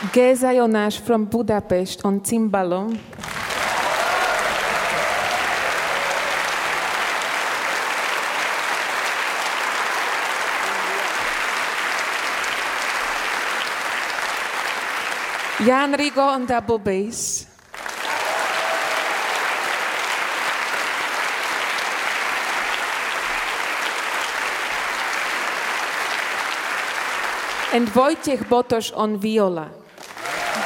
Geza Jonas from Budapest on cymbalo. Jan Rigo on double bass. And Wojciech Botosz on viola.